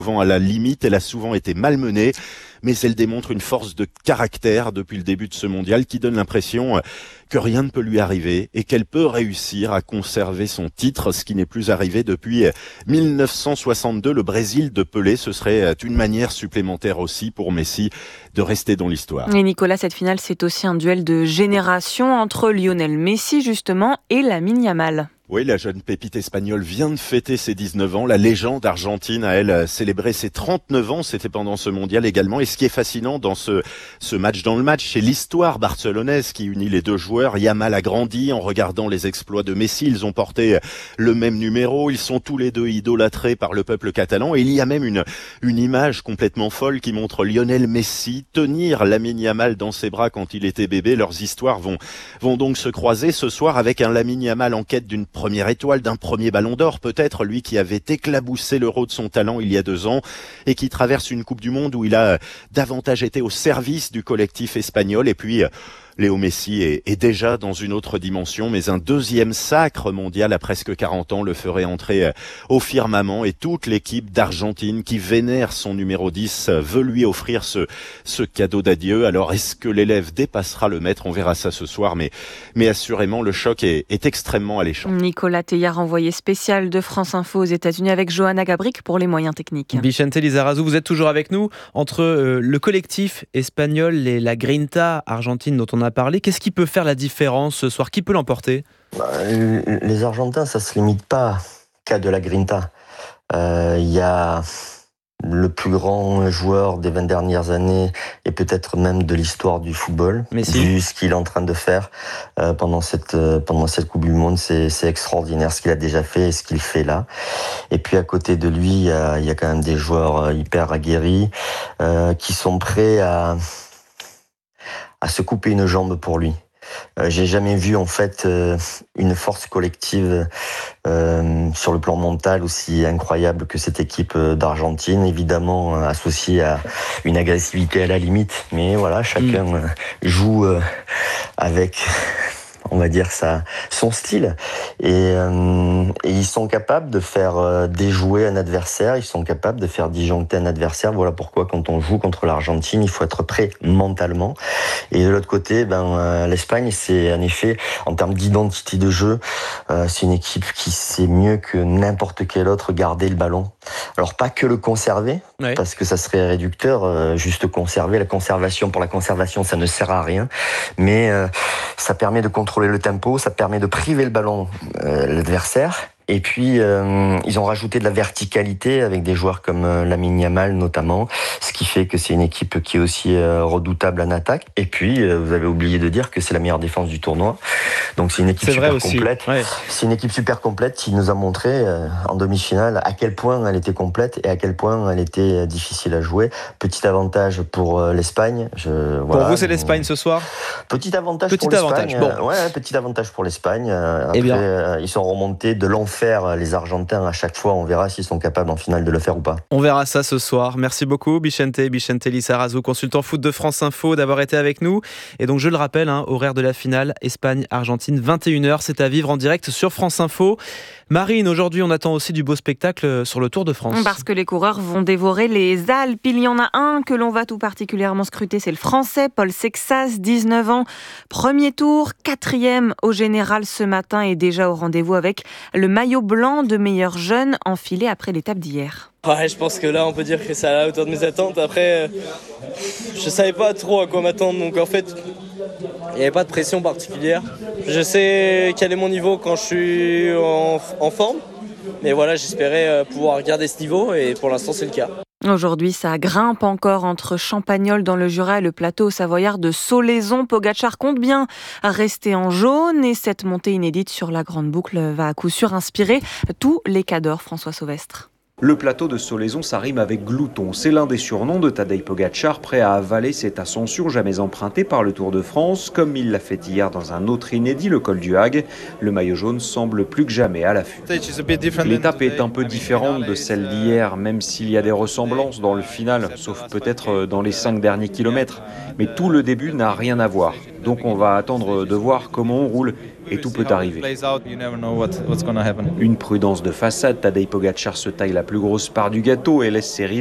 Souvent à la limite, elle a souvent été malmenée, mais elle démontre une force de caractère depuis le début de ce mondial qui donne l'impression que rien ne peut lui arriver et qu'elle peut réussir à conserver son titre, ce qui n'est plus arrivé depuis 1962. Le Brésil de Pelé, ce serait une manière supplémentaire aussi pour Messi de rester dans l'histoire. Et Nicolas, cette finale, c'est aussi un duel de génération entre Lionel Messi, justement, et Lamine Yamal. Oui, la jeune pépite espagnole vient de fêter ses 19 ans. La légende argentine a, elle, célébré ses 39 ans. C'était pendant ce mondial également. Et ce qui est fascinant dans ce match dans le match, c'est l'histoire barcelonaise qui unit les deux joueurs. Yamal a grandi en regardant les exploits de Messi. Ils ont porté le même numéro. Ils sont tous les deux idolâtrés par le peuple catalan. Et il y a même une image complètement folle qui montre Lionel Messi tenir Lamine Yamal dans ses bras quand il était bébé. Leurs histoires vont donc se croiser ce soir avec un Lamine Yamal en quête d'une première étoile, d'un premier ballon d'or peut-être, lui qui avait éclaboussé l'Euro de son talent il y a 2 ans et qui traverse une Coupe du Monde où il a davantage été au service du collectif espagnol. Et puis Léo Messi est déjà dans une autre dimension, mais un deuxième sacre mondial à presque 40 ans le ferait entrer au firmament, et toute l'équipe d'Argentine qui vénère son numéro 10 veut lui offrir ce cadeau d'adieu. Alors est-ce que l'élève dépassera le maître? On verra ça ce soir, mais assurément le choc est extrêmement alléchant. Nicolas Teillard, envoyé spécial de France Info aux États-Unis avec Johanna Gabric pour les moyens techniques. Vicente Lizarazu, vous êtes toujours avec nous. Entre le collectif espagnol et la Grinta argentine dont on a parlé, qu'est-ce qui peut faire la différence ce soir? Qui peut l'emporter? Les Argentins, ça se limite pas qu'à de la Grinta. Il y a le plus grand joueur des 20 dernières années et peut-être même de l'histoire du football. Vu ce qu'il est en train de faire pendant cette Coupe du Monde, c'est extraordinaire ce qu'il a déjà fait et ce qu'il fait là. Et puis à côté de lui, il y a quand même des joueurs hyper aguerris qui sont prêts à se couper une jambe pour lui. J'ai jamais vu en fait une force collective sur le plan mental aussi incroyable que cette équipe d'Argentine, évidemment associée à une agressivité à la limite, mais voilà, chacun joue avec, on va dire, son style, et ils sont capables de faire déjouer un adversaire, ils sont capables de faire disjoncter un adversaire. Voilà pourquoi quand on joue contre l'Argentine, il faut être prêt mentalement. Et de l'autre côté, l'Espagne, c'est en effet, en termes d'identité de jeu, c'est une équipe qui sait mieux que n'importe quel autre garder le ballon. Alors pas que le conserver, parce que ça serait réducteur, juste conserver. La conservation pour la conservation, ça ne sert à rien, mais ça permet de contrôler le tempo, ça permet de priver le ballon l'adversaire. Et puis, ils ont rajouté de la verticalité avec des joueurs comme Lamine Yamal notamment, ce qui fait que c'est une équipe qui est aussi redoutable en attaque. Et puis, vous avez oublié de dire que c'est la meilleure défense du tournoi. Donc c'est une équipe super complète. Ouais. C'est une équipe super complète qui nous a montré en demi-finale à quel point elle était complète et à quel point elle était difficile à jouer. Petit avantage pour l'Espagne. Pour vous, c'est l'Espagne ce soir? Petit avantage pour l'Espagne. Petit avantage pour l'Espagne. Après, ils sont remontés de l'enfer, les Argentins, à chaque fois. On verra s'ils sont capables en finale de le faire ou pas. On verra ça ce soir. Merci beaucoup Vicente Lizarazu, consultant foot de France Info, d'avoir été avec nous. Et donc je le rappelle, horaire de la finale Espagne-Argentine, 21h, c'est à vivre en direct sur France Info. Marine, aujourd'hui on attend aussi du beau spectacle sur le Tour de France. Parce que les coureurs vont dévorer les Alpes. Il y en a un que l'on va tout particulièrement scruter, c'est le Français Paul Sexas, 19 ans. Premier tour, 4e au général ce matin, et déjà au rendez-vous avec le maillot blanc de meilleur jeune enfilé après l'étape d'hier. Ouais, je pense que là on peut dire que c'est à la hauteur de mes attentes. Après, je savais pas trop à quoi m'attendre, donc en fait il n'y avait pas de pression particulière. Je sais quel est mon niveau quand je suis en forme, mais voilà, j'espérais pouvoir garder ce niveau et pour l'instant c'est le cas. Aujourd'hui, ça grimpe encore entre Champagnole dans le Jura et le plateau savoyard de Solaizon. Pogačar compte bien rester en jaune, et cette montée inédite sur la grande boucle va à coup sûr inspirer tous les cadors. François Sauvestre. Le plateau de Solaizon, ça rime avec glouton. C'est l'un des surnoms de Tadej Pogačar, prêt à avaler cette ascension jamais empruntée par le Tour de France, comme il l'a fait hier dans un autre inédit, le col du Hague. Le maillot jaune semble plus que jamais à l'affût. L'étape est un peu différente de celle d'hier, même s'il y a des ressemblances dans le final, sauf peut-être dans les 5 derniers kilomètres. Mais tout le début n'a rien à voir. Donc on va attendre de voir comment on roule, et tout peut arriver. Une prudence de façade, Tadej Pogačar se taille la place plus grosse part du gâteau et laisse ses rivaux